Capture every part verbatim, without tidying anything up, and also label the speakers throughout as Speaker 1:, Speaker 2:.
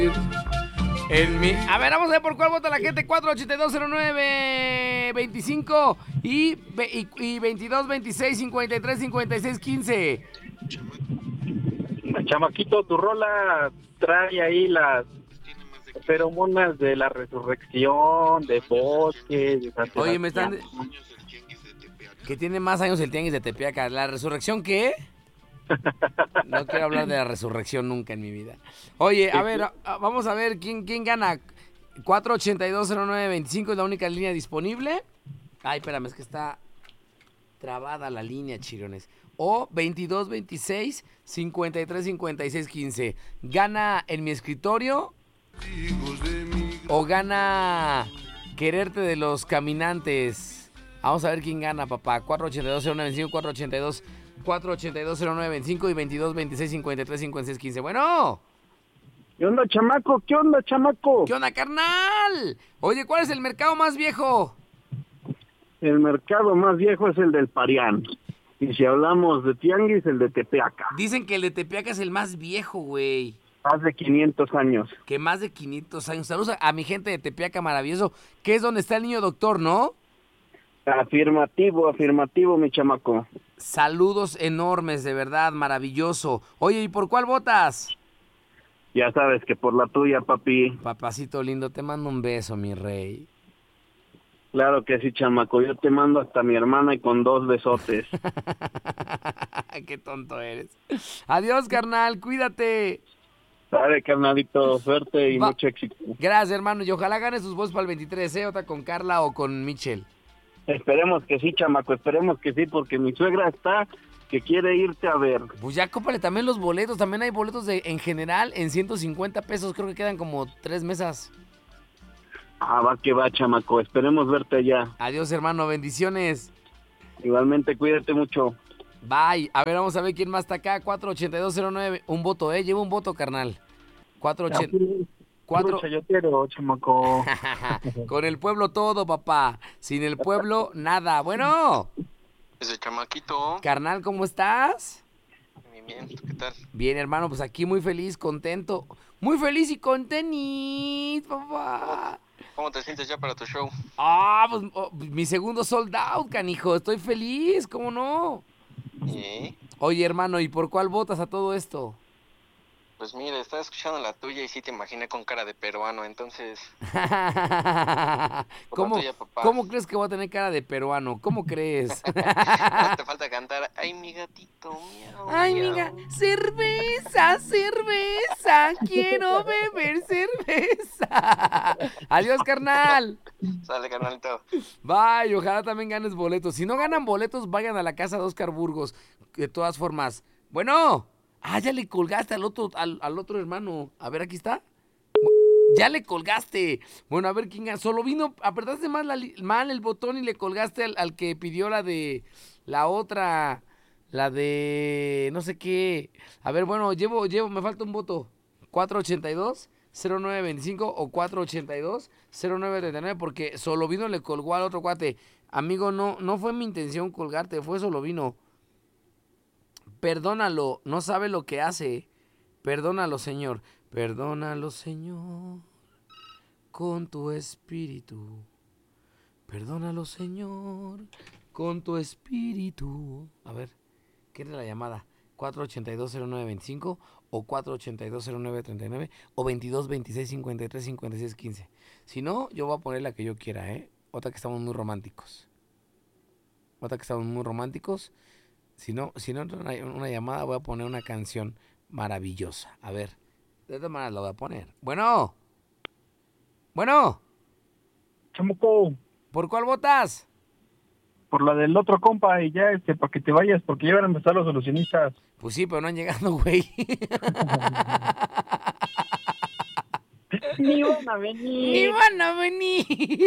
Speaker 1: En mi... A ver, vamos a ver por cuál vota la gente. cuatro ochenta y dos cero nueve veinticinco y, y, y veintidós veintiséis cincuenta y tres cincuenta y seis quince.
Speaker 2: Chamaquito, tu rola trae ahí las feromonas de la resurrección, de bosques, de San
Speaker 1: Oye, me están...
Speaker 2: Sebastián.
Speaker 1: Que tiene más años el tianguis de Tepeaca. ¿La resurrección qué? No quiero hablar de la resurrección nunca en mi vida. Oye, a ver, a- a- vamos a ver quién, quién gana. cuatro ochenta y dos cero nueve veinticinco es la única línea disponible. Ay, espérame, es que está trabada la línea, chirones. O veintidós veintiséis cincuenta y tres cincuenta y seis quince. ¿Gana En Mi Escritorio? ¿O gana Quererte de Los Caminantes? Vamos a ver quién gana, papá. cuatro ochenta y dos cero nueve veinticinco, cuatro ochenta y dos, cuatro ochenta y dos cero nueve veinticinco y veintidós veintiséis cincuenta y tres cincuenta y seis quince. Bueno.
Speaker 2: ¿Qué onda, chamaco? ¿Qué onda, chamaco?
Speaker 1: ¿Qué onda, carnal? Oye, ¿cuál es el mercado más viejo?
Speaker 2: El mercado más viejo es el del Parián. Y si hablamos de tianguis, el de Tepeaca.
Speaker 1: Dicen que el de Tepeaca es el más viejo, güey.
Speaker 2: Más de quinientos años.
Speaker 1: Que más de quinientos años. Saludos a, a mi gente de Tepeaca maravilloso, que es donde está el niño doctor, ¿no?
Speaker 2: Afirmativo, afirmativo, mi chamaco.
Speaker 1: Saludos enormes, de verdad, maravilloso. Oye, ¿y por cuál votas?
Speaker 2: Ya sabes que por la tuya, papi.
Speaker 1: Papacito lindo, te mando un beso, mi rey.
Speaker 2: Claro que sí, chamaco. Yo te mando hasta mi hermana y con dos besotes.
Speaker 1: Qué tonto eres. Adiós, carnal, cuídate.
Speaker 2: Dale, carnalito, suerte y
Speaker 1: Va.
Speaker 2: mucho éxito.
Speaker 1: Gracias, hermano, y ojalá ganes sus votos para el veintitrés, ¿eh? Otra con Carla o con Michelle.
Speaker 2: Esperemos que sí, chamaco, esperemos que sí, porque mi suegra está que quiere irte a ver.
Speaker 1: Pues ya cómpale también los boletos. También hay boletos de, en general en ciento cincuenta pesos. Creo que quedan como tres mesas.
Speaker 2: Ah, va que va, chamaco, esperemos verte allá.
Speaker 1: Adiós, hermano, bendiciones.
Speaker 2: Igualmente, cuídate mucho.
Speaker 1: Bye. A ver, vamos a ver quién más está acá. cuatro ochenta y dos cero nueve. Un voto, ¿eh? Lleva un voto, carnal. cuatro ochenta. cuatro...
Speaker 2: Puro chayotero, chamaco.
Speaker 1: Con el pueblo todo, papá. Sin el pueblo, nada. Bueno.
Speaker 3: Ese chamaquito.
Speaker 1: Carnal, ¿cómo estás?
Speaker 3: Bien, bien, ¿tú qué tal?
Speaker 1: Bien, hermano, pues aquí muy feliz, contento. Muy feliz y contenit, papá.
Speaker 3: ¿Cómo te sientes ya para tu show?
Speaker 1: Ah, pues oh, mi segundo sold out, canijo. Estoy feliz, ¿cómo no?
Speaker 3: ¿Y?
Speaker 1: Oye, hermano, ¿y por cuál votas a todo esto?
Speaker 3: Pues mira, estaba escuchando la tuya y sí te imaginé con cara de peruano, entonces...
Speaker 1: ¿Cómo,
Speaker 3: tuya, papá.
Speaker 1: ¿Cómo crees que voy a tener cara de peruano? ¿Cómo crees?
Speaker 3: No te falta cantar, ay, mi gatito, miau,
Speaker 1: Ay,
Speaker 3: miau.
Speaker 1: miga, cerveza, cerveza, quiero beber cerveza. Adiós, carnal.
Speaker 3: Sale, carnalito.
Speaker 1: Bye, ojalá también ganes boletos. Si no ganan boletos, vayan a la casa de Oscar Burgos. De todas formas. Bueno. Ah, ya le colgaste al otro, al, al otro hermano. A ver, aquí está. Ya le colgaste. Bueno, a ver quién gana. Solo vino, apretaste mal, la, mal el botón y le colgaste al, al que pidió la de la otra. La de no sé qué. A ver, bueno, llevo, llevo, me falta un voto. cuatro ochenta y dos cero nueve veinticinco o cuatro ochenta y dos cero nueve treinta y nueve porque solo vino le colgó al otro cuate. Amigo, no, no fue mi intención colgarte, fue solo vino. Perdónalo, no sabe lo que hace. Perdónalo, Señor. Perdónalo, Señor, con tu espíritu. Perdónalo, Señor, con tu espíritu. A ver, ¿qué era la llamada? cuatro ochenta y dos cero nueve veinticinco o cuatro ochenta y dos cero nueve treinta y nueve o veintidós veintiséis cincuenta y tres cincuenta y seis quince. Si no, yo voy a poner la que yo quiera, ¿eh? Otra que estamos muy románticos. Otra que estamos muy románticos. Si no, si no entra una, una llamada, voy a poner una canción maravillosa. A ver, de todas maneras la voy a poner. Bueno. Bueno.
Speaker 2: Chamaco,
Speaker 1: ¿Por cuál votas?
Speaker 2: por la del otro compa y ya, este, para que te vayas, porque ya van a empezar los solucionistas.
Speaker 1: Pues sí, pero no han llegado, güey.
Speaker 2: Ni van a venir.
Speaker 1: ¡Ni van a venir!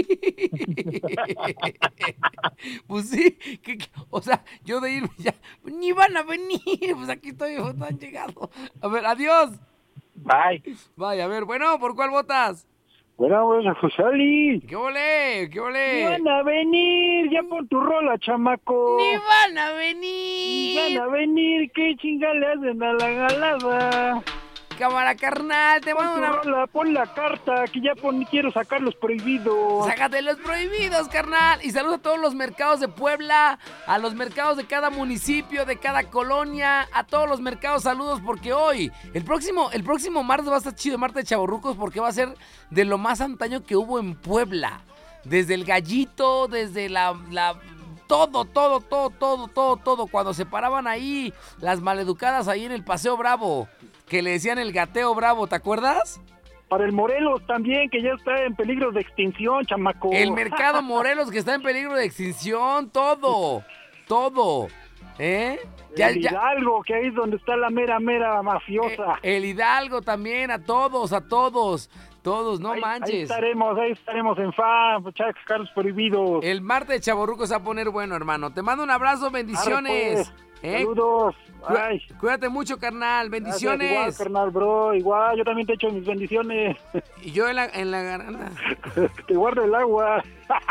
Speaker 1: Pues sí, que, que, o sea, yo de irme ya, ¡ni van a venir! Pues aquí estoy, no han llegado. A ver, adiós.
Speaker 2: Bye.
Speaker 1: Vaya, a ver, bueno, ¿por cuál votas?
Speaker 2: Bueno, bueno, Josali.
Speaker 1: ¿Qué ole? ¿Qué
Speaker 2: Ni
Speaker 1: ole?
Speaker 2: van a venir, ya por tu rola, chamaco.
Speaker 1: ¡Ni van a
Speaker 2: Ni
Speaker 1: venir!
Speaker 2: van a venir, qué chinga le hacen a la galada.
Speaker 1: Cámara, carnal, te mando una...
Speaker 4: Pon, la, pon la carta, que ya pon, quiero sacar los prohibidos.
Speaker 1: Sácate los prohibidos, carnal. Y saludos a todos los mercados de Puebla, a los mercados de cada municipio, de cada colonia, a todos los mercados, saludos, porque hoy, el próximo, el próximo martes va a estar chido, martes de chavorrucos, porque va a ser de lo más antaño que hubo en Puebla. Desde el gallito, desde la... la todo, todo, todo, todo, todo, todo. Cuando se paraban ahí las maleducadas ahí en el Paseo Bravo, que le decían el gateo bravo, ¿te acuerdas?
Speaker 4: Para el Morelos también, que ya está en peligro de extinción, chamaco.
Speaker 1: El mercado Morelos, que está en peligro de extinción, todo, todo, ¿eh?
Speaker 4: Ya, el Hidalgo, ya. Que ahí es donde está la mera, mera mafiosa.
Speaker 1: El, el Hidalgo también, a todos, a todos, todos, no
Speaker 4: ahí,
Speaker 1: manches.
Speaker 4: Ahí estaremos, ahí estaremos en fan, Carlos Prohibidos.
Speaker 1: El martes de Chavorruco se va a poner bueno, hermano. Te mando un abrazo, bendiciones.
Speaker 4: Pues.
Speaker 1: ¿Eh?
Speaker 4: Saludos. Ay.
Speaker 1: Cuídate mucho, carnal. Bendiciones.
Speaker 4: Gracias, igual, carnal, bro. Igual, yo también te echo mis bendiciones.
Speaker 1: Y yo en la, en la garganta.
Speaker 4: Te guardo el agua.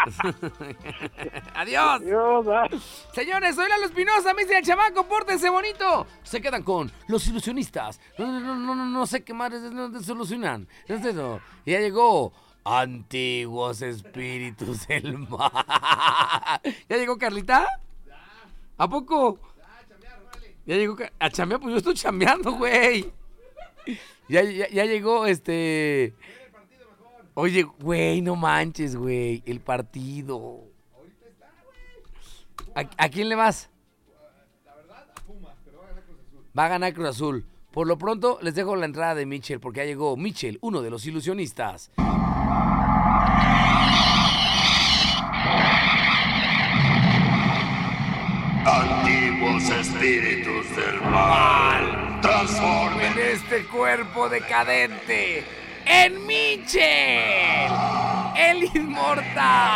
Speaker 1: Adiós.
Speaker 4: Adiós. Ay.
Speaker 1: Señores, soy Lalo Espinosa, me dice el chamaco, pórtense bonito. Se quedan con los ilusionistas. No, no, no, no, no, no sé qué madres no te solucionan. No es eso. Y ya llegó Antiguos Espíritus del Mal. ¿Ya llegó Carlita? ¿A poco? Ya llegó a chambear, pues yo estoy chambeando, güey. Ya, ya, ya llegó este... Oye, güey, no manches, güey. El partido. ¿A, ¿A quién le vas?
Speaker 5: La verdad, a Pumas, pero va a ganar Cruz Azul.
Speaker 1: Va a ganar Cruz Azul. Por lo pronto, les dejo la entrada de Michel, porque ya llegó Michel, uno de los ilusionistas.
Speaker 6: Antiguos espíritus del mal, transformen
Speaker 1: este cuerpo decadente en Michel, el inmortal.